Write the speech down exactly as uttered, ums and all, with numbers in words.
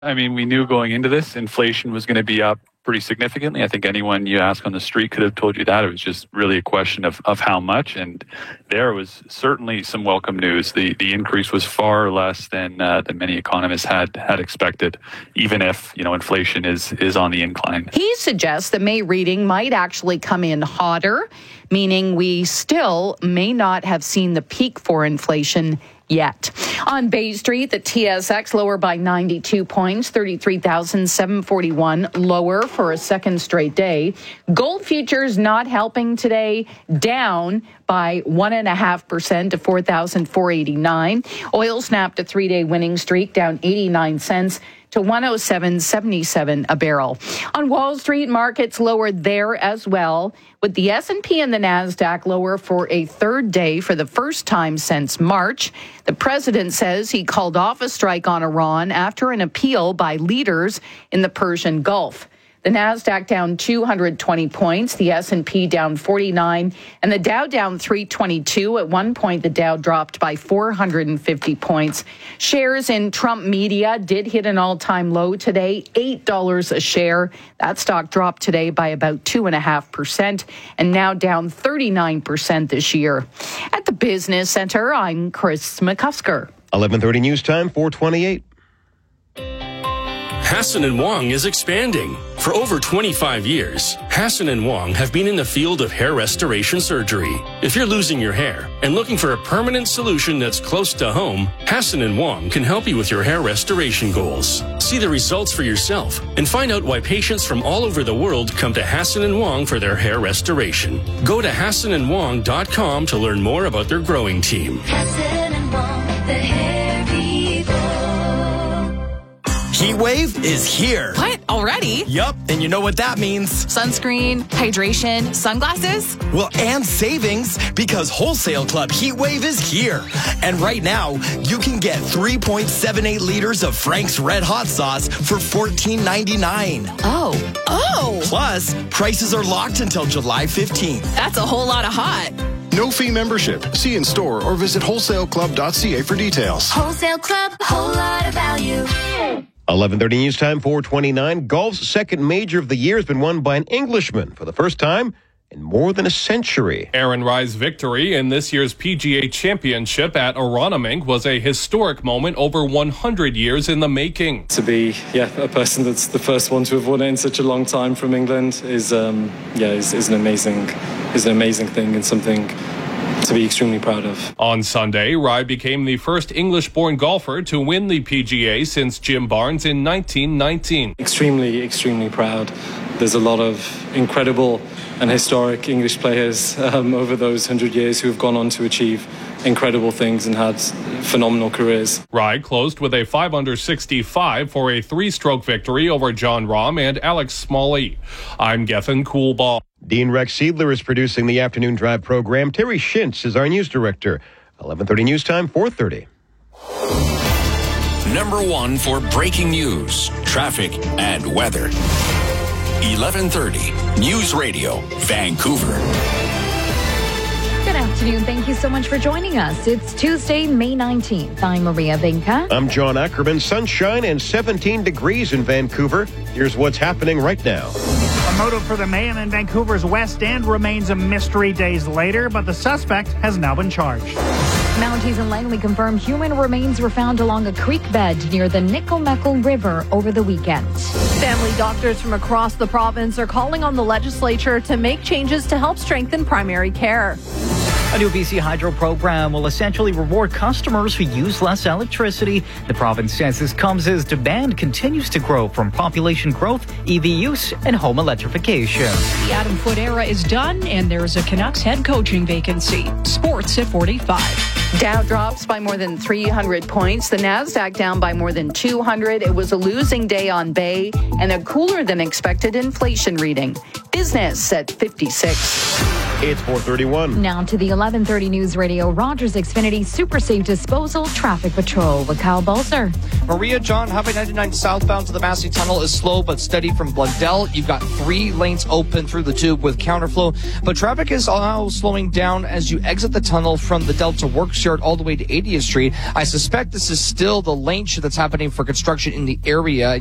I mean, we knew going into this, inflation was going to be up pretty significantly. I think anyone you ask on the street could have told you that. It was just really a question of, of how much. And there was certainly some welcome news. The the increase was far less than uh, than many economists had had expected, even if, you know, inflation is is on the incline. He suggests the May reading might actually come in hotter, meaning we still may not have seen the peak for inflation yet. On Bay Street, the T S X lower by ninety-two points, thirty-three thousand seven hundred forty-one, lower for a second straight day. Gold futures not helping today, down by one point five percent to four thousand four hundred eighty-nine. Oil snapped a three-day winning streak, down eighty-nine cents to one oh seven seventy-seven a barrel. On Wall Street, markets lowered there as well, with the S and P and the NASDAQ lower for a third day for the first time since March. The president says he called off a strike on Iran after an appeal by leaders in the Persian Gulf. The NASDAQ down two hundred twenty points, the S and P down forty-nine, and the Dow down three twenty-two. At one point, the Dow dropped by four hundred fifty points. Shares in Trump Media did hit an all-time low today, eight dollars a share. That stock dropped today by about two point five percent and now down thirty-nine percent this year. At the Business Center, I'm Chris McCusker. eleven thirty news time, four twenty-eight. Hassan and Wong is expanding. For over twenty-five years, Hassan and Wong have been in the field of hair restoration surgery. If you're losing your hair and looking for a permanent solution that's close to home, Hassan and Wong can help you with your hair restoration goals. See the results for yourself and find out why patients from all over the world come to Hassan and Wong for their hair restoration. Go to hassan and wong dot com to learn more about their growing team. Hassan and Wong, the hair people. Heat wave is here. What? Already? Yup, and you know what that means. Sunscreen, hydration, sunglasses? Well, and savings, because Wholesale Club Heat Wave is here. And right now, you can get three point seven eight liters of Frank's Red Hot Sauce for fourteen ninety-nine. Oh. Oh. Plus, prices are locked until July fifteenth. That's a whole lot of hot. No fee membership. See in store or visit wholesale club dot c a for details. Wholesale Club, a whole lot of value. eleven thirty news time, four twenty-nine. Golf's second major of the year has been won by an Englishman for the first time in more than a century. Aaron Rye's victory in this year's P G A Championship at Aronimink was a historic moment over one hundred years in the making. To be, yeah, a person that's the first one to have won it in such a long time from England is, um, yeah, is, is an amazing, is an amazing thing and something to be extremely proud of. On Sunday, Rye became the first English-born golfer to win the P G A since Jim Barnes in nineteen nineteen. Extremely, extremely proud. There's a lot of incredible and historic English players um, over those hundred years who have gone on to achieve incredible things and had phenomenal careers. Rye closed with a five under sixty-five for a three-stroke victory over John Rahm and Alex Smalley. I'm Gethin Coolball. Dean Rex Seidler is producing the Afternoon Drive program. Terry Shintz is our news director. eleven thirty news time, four thirty. Number one for breaking news, traffic, and weather. eleven thirty News Radio, Vancouver. Good afternoon. Thank you so much for joining us. It's Tuesday, May nineteenth. I'm Maria Vinca. I'm John Ackerman. Sunshine and seventeen degrees in Vancouver. Here's what's happening right now. A motive for the man in Vancouver's West End remains a mystery days later, but the suspect has now been charged. Mounties and Langley confirm human remains were found along a creek bed near the Nicomeckle River over the weekend. Family doctors from across the province are calling on the legislature to make changes to help strengthen primary care. A new B C Hydro program will essentially reward customers who use less electricity. The province says this comes as demand continues to grow from population growth, E V use, and home electrification. The Adam Foote era is done, and there's a Canucks head coaching vacancy. Sports at forty-five. Dow drops by more than three hundred points. The NASDAQ down by more than two hundred. It was a losing day on Bay and a cooler than expected inflation reading. Business at fifty-six. It's four thirty-one. Now to the eleven thirty News Radio Rogers Xfinity Super Safe Disposal Traffic Patrol with Kyle Balser. Maria John, Highway ninety-nine southbound to the Massey Tunnel is slow but steady from Blundell. You've got three lanes open through the tube with counterflow, but traffic is now slowing down as you exit the tunnel from the Delta Works Yard all the way to eightieth Street. I suspect this is still the lane shift that's happening for construction in the area.